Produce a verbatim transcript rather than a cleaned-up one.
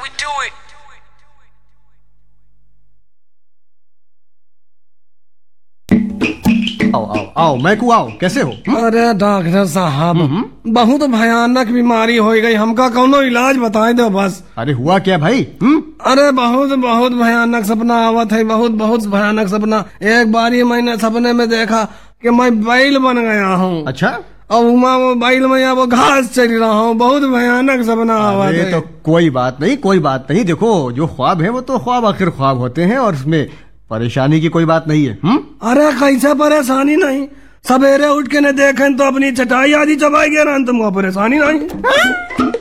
we do it. आओ आओ आओ मैकू आओ, कैसे हो? अरे डॉक्टर साहब, बहुत भयानक बीमारी हो गई, हमका कौनो इलाज बताए दो बस। अरे हुआ क्या भाई? हुँ? अरे बहुत बहुत भयानक सपना आवत है, बहुत बहुत भयानक सपना। एक बार ही मैंने सपने में देखा कि मैं बैल बन गया हूँ। अच्छा, और उमा वो बैल में वो घास चल रहा हूँ, बहुत भयानक सपना आवत है। तो कोई बात नहीं, कोई बात नहीं। देखो, जो ख्वाब है वो तो ख्वाब आखिर ख्वाब होते हैं, और उसमें परेशानी की कोई बात नहीं है। हुँ? अरे कैसे परेशानी नहीं? सवेरे उठ के न देखें तो अपनी चटाई आदि चबाई गया, तुमको परेशानी नहीं?